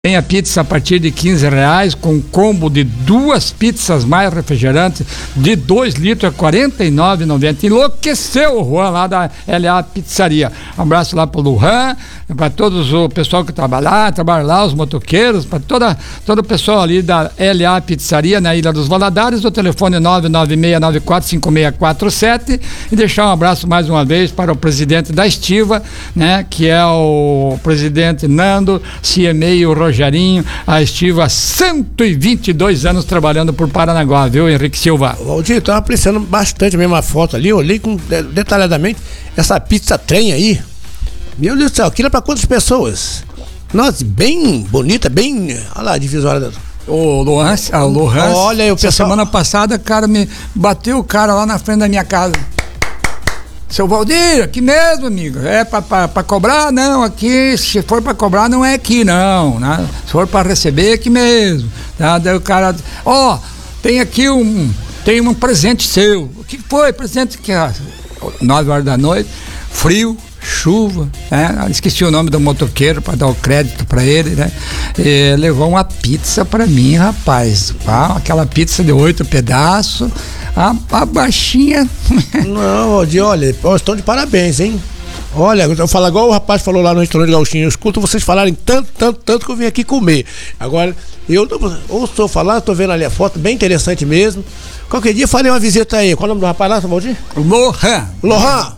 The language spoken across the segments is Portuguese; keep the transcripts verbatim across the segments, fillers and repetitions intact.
Tem a pizza a partir de quinze reais, com combo de duas pizzas mais refrigerantes de dois litros a quarenta e nove reais e noventa centavos. Enlouqueceu o Juan lá da L A Pizzaria. Um abraço lá pro Luan, para todos o pessoal que trabalha lá, trabalha lá, os motoqueiros, para toda, todo o pessoal ali da L A Pizzaria na Ilha dos Valadares. O telefone nove nove seis nove quatro cinco seis quatro sete. E deixar um abraço mais uma vez para o presidente da Estiva, né, que é o presidente Nando Ciemeio Rogerinho, a Estiva há cento e vinte e dois anos trabalhando por Paranaguá, viu, Henrique Silva? Valdir, estava apreciando bastante mesmo a foto ali, eu olhei com, detalhadamente essa pizza trem aí. Meu Deus do céu, aquilo é para quantas pessoas? Nossa, bem bonita, bem. Olha lá a divisória. O Lohan, o Lohan, olha aí o pessoal. Semana passada, cara, me bateu o cara lá na frente da minha casa. Seu Valdir, aqui mesmo, amigo. É pra, pra, pra cobrar? Não, aqui, se for pra cobrar, não é aqui, não. Né? Se for pra receber, é aqui mesmo. Tá? Daí o cara, ó, oh, tem aqui um, tem um presente seu. O que foi? Presente que é nove horas da noite, frio, chuva, né? Esqueci o nome do motoqueiro para dar o crédito para ele, né? E levou uma pizza para mim, rapaz. Ah, aquela pizza de oito pedaços. A, a baixinha. Não, Valdir, olha, estão de parabéns, hein? Olha, eu falo igual o rapaz falou lá no restaurante Gauchinho, eu escuto vocês falarem tanto, tanto, tanto que eu vim aqui comer. Agora, eu ou estou falando, estou vendo ali a foto, bem interessante mesmo. Qualquer dia farei uma visita aí. Qual é o nome do rapaz lá, Valdir? Lohan. Lohan.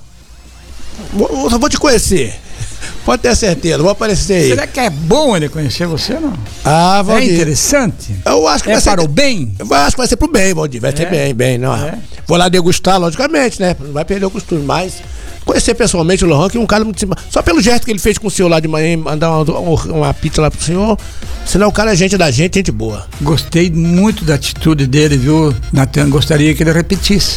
Eu vou te conhecer. Pode ter certeza, vou aparecer aí. Será que é bom ele conhecer você, não? Ah, Valdir. É interessante? Eu acho que é vai ser para o bem? Eu acho que vai ser pro bem, Valdir. Vai é. ser bem, bem. Não. É. Vou lá degustar, logicamente, né? Não vai perder o costume, mas conhecer pessoalmente o Lohan, que é um cara muito simpático. Só pelo gesto que ele fez com o senhor lá de manhã, mandar uma, uma pizza lá pro senhor. Senão o cara é gente da gente, gente boa. Gostei muito da atitude dele, viu, Natan? Gostaria que ele repetisse.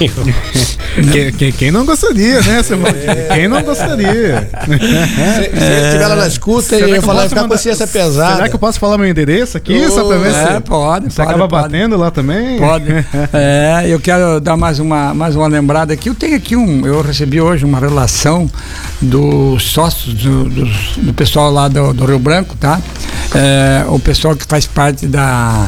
quem, quem, quem não gostaria, né, seu é. Quem não gostaria? Se, se é. ele estiver lá na escuta, ele ia falar, ficar com consciência pesada. Será que eu posso falar meu endereço aqui? Oh, só pra ver é, se pode, você pode, acaba pode. batendo lá também? Pode. É, eu quero dar mais uma, mais uma lembrada aqui. Eu tenho aqui um, eu recebi hoje uma relação dos sócios do, do, do pessoal lá do, do Rio Branco, tá? É, o pessoal que faz parte da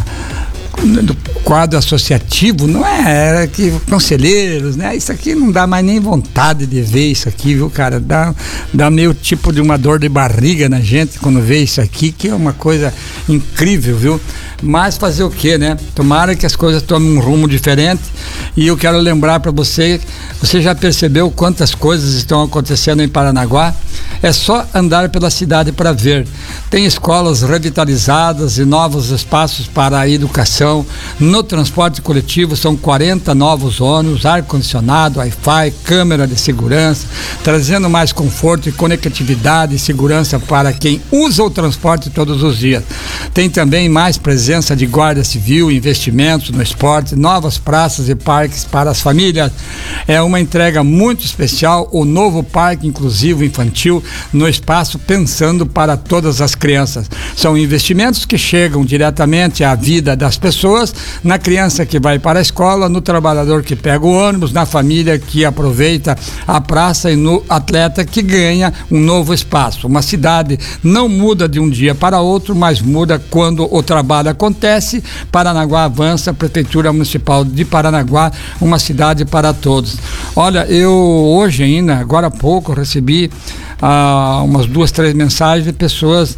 do quadro associativo, não é, é que conselheiros, né? Isso aqui não dá mais nem vontade de ver isso aqui, viu, cara? Dá, dá meio tipo de uma dor de barriga na gente quando vê isso aqui, que é uma coisa incrível, viu? Mas fazer o quê, né? Tomara que as coisas tomem um rumo diferente. E eu quero lembrar para você, você já percebeu quantas coisas estão acontecendo em Paranaguá? É só andar pela cidade para ver. Tem escolas revitalizadas e novos espaços para a educação. No transporte coletivo são quarenta novos ônibus, ar-condicionado, Wi-Fi, câmera de segurança, trazendo mais conforto e conectividade e segurança para quem usa o transporte todos os dias. Tem também mais presença de guarda civil, investimentos no esporte, novas praças e parques para as famílias. É uma entrega muito especial, o novo parque inclusivo infantil no espaço pensando para todas as crianças. São investimentos que chegam diretamente à vida das pessoas, na criança que vai para a escola, no trabalhador que pega o ônibus, na família que aproveita a praça e no atleta que ganha um novo espaço. Uma cidade não muda de um dia para outro, mas muda quando o trabalho acontece. Paranaguá avança, Prefeitura Municipal de Paranaguá, uma cidade para todos. Olha, eu hoje ainda, agora há pouco, recebi ah, umas duas, três mensagens de pessoas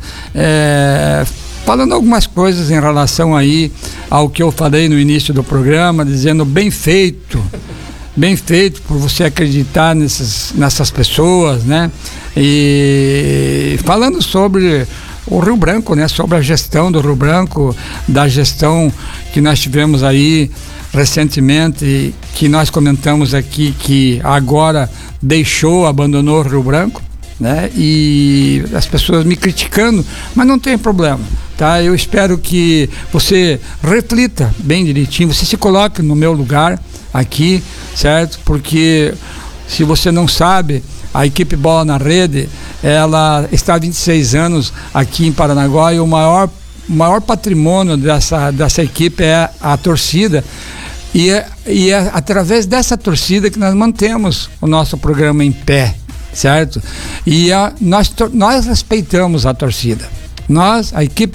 é, falando algumas coisas em relação aí ao que eu falei no início do programa, dizendo bem feito, bem feito por você acreditar nessas, nessas pessoas, né? E falando sobre o Rio Branco, né? Sobre a gestão do Rio Branco, da gestão que nós tivemos aí recentemente, que nós comentamos aqui que agora deixou, abandonou o Rio Branco, né? E as pessoas me criticando, mas não tem problema, tá? Eu espero que você reflita bem direitinho, você se coloque no meu lugar aqui, certo? Porque se você não sabe, a equipe Bola na Rede, ela está há vinte e seis anos aqui em Paranaguá e o maior, maior patrimônio dessa, dessa equipe é a torcida. E é, e é através dessa torcida que nós mantemos o nosso programa em pé, certo? E a, nós, nós respeitamos a torcida, Nós, a equipe